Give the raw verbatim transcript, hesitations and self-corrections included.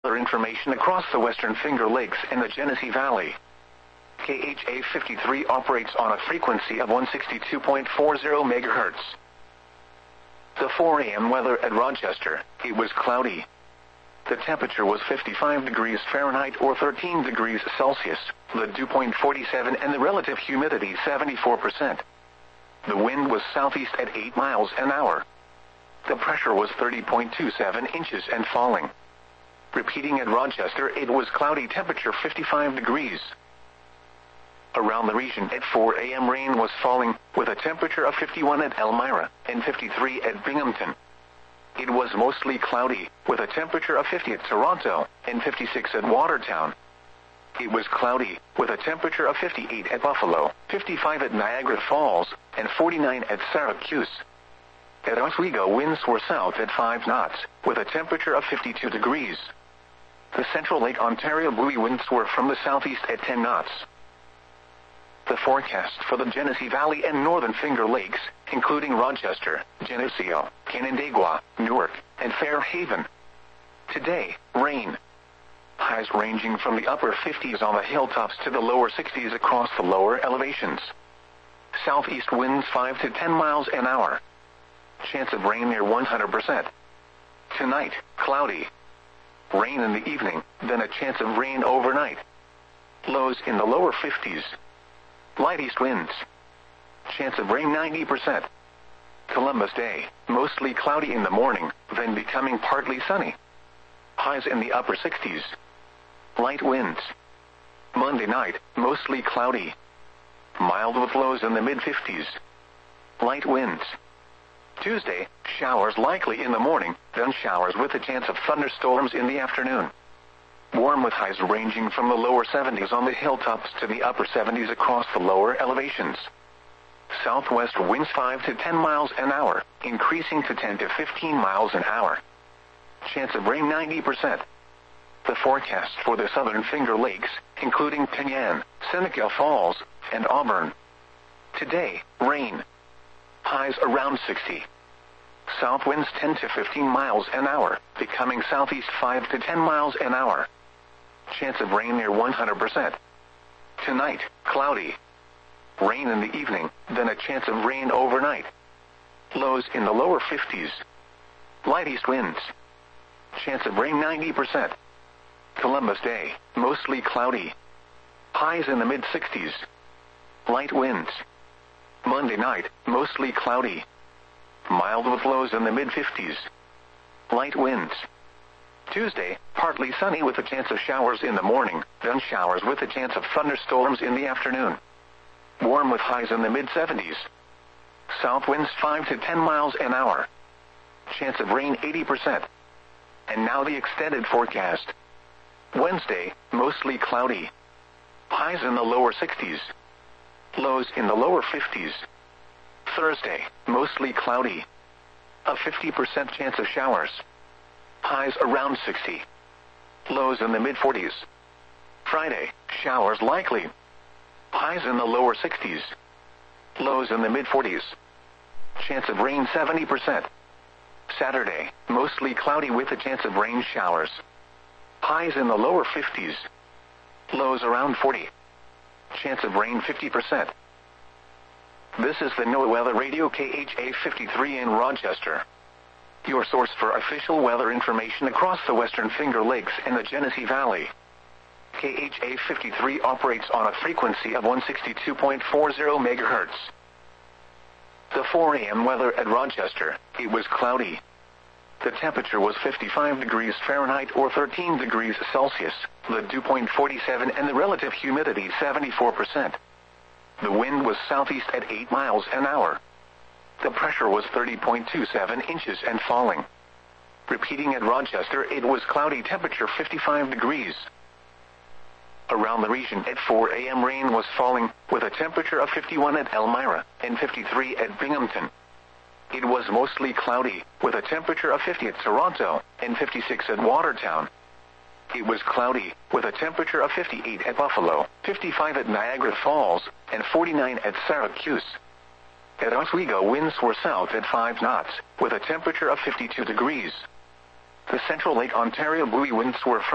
For information across the Western Finger Lakes and the Genesee Valley. K H A fifty-three operates on a frequency of one sixty-two point four zero megahertz. The four A M weather at Rochester, it was cloudy. The temperature was fifty-five degrees Fahrenheit or thirteen degrees Celsius, the dew point forty-seven and the relative humidity seventy-four percent. The wind was southeast at eight miles an hour. The pressure was thirty point two seven inches and falling. Repeating at Rochester, it was cloudy, temperature fifty-five degrees. Around the region at four A M rain was falling, with a temperature of fifty-one at Elmira and fifty-three at Binghamton. It was mostly cloudy, with a temperature of fifty at Toronto and fifty-six at Watertown. It was cloudy, with a temperature of fifty-eight at Buffalo, fifty-five at Niagara Falls, and forty-nine at Syracuse. At Oswego, winds were south at five knots, with a temperature of fifty-two degrees. The Central Lake Ontario buoy winds were from the southeast at ten knots. The forecast for the Genesee Valley and Northern Finger Lakes, including Rochester, Geneseo, Canandaigua, Newark, and Fairhaven. Today, rain. Highs ranging from the upper fifties on the hilltops to the lower sixties across the lower elevations. Southeast winds five to ten miles an hour. Chance of rain near one hundred percent. Tonight, cloudy. Rain in the evening, then a chance of rain overnight. Lows in the lower fifties. Light east winds. Chance of rain ninety percent. Columbus Day, mostly cloudy in the morning, then becoming partly sunny. Highs in the upper sixties. Light winds. Monday night, mostly cloudy. Mild with lows in the mid-fifties. Light winds. Tuesday, showers likely in the morning, then showers with a chance of thunderstorms in the afternoon. Warm with highs ranging from the lower seventies on the hilltops to the upper seventies across the lower elevations. Southwest winds five to ten miles an hour, increasing to ten to fifteen miles an hour. Chance of rain ninety percent. The forecast for the Southern Finger Lakes, including Penyan, Seneca Falls, and Auburn. Today, rain. Highs around sixty. South winds ten to fifteen miles an hour, becoming southeast five to ten miles an hour. Chance of rain near one hundred percent. Tonight, cloudy. Rain in the evening, then a chance of rain overnight. Lows in the lower fifties. Light east winds. Chance of rain ninety percent. Columbus Day, mostly cloudy. Highs in the mid-sixties. Light winds. Monday night, mostly cloudy. Mild with lows in the mid-fifties. Light winds. Tuesday, partly sunny with a chance of showers in the morning, then showers with a chance of thunderstorms in the afternoon. Warm with highs in the mid-seventies. South winds five to ten miles an hour. Chance of rain eighty percent. And now the extended forecast. Wednesday, mostly cloudy. Highs in the lower sixties. Lows in the lower fifties. Thursday, mostly cloudy. A fifty percent chance of showers. Highs around sixty. Lows in the mid-forties. Friday, showers likely. Highs in the lower sixties. Lows in the mid-forties. Chance of rain seventy percent. Saturday, mostly cloudy with a chance of rain showers. Highs in the lower fifties. Lows around forty. Chance of rain fifty percent. This is the NOAA Weather Radio K H A fifty-three in Rochester. Your source for official weather information across the Western Finger Lakes and the Genesee Valley. K H A fifty-three operates on a frequency of one sixty-two point four zero megahertz. The four A M weather at Rochester, it was cloudy. The temperature was fifty-five degrees Fahrenheit or thirteen degrees Celsius, the dew point forty-seven and the relative humidity seventy-four percent. The wind was southeast at eight miles an hour. The pressure was thirty point two seven inches and falling. Repeating at Rochester, it was cloudy, temperature fifty-five degrees. Around the region at four A M rain was falling, with a temperature of fifty-one at Elmira and fifty-three at Binghamton. It was mostly cloudy, with a temperature of fifty at Toronto and fifty-six at Watertown. It was cloudy, with a temperature of fifty-eight at Buffalo, fifty-five at Niagara Falls, and forty-nine at Syracuse. At Oswego, winds were south at five knots, with a temperature of fifty-two degrees. The Central Lake Ontario buoy winds were from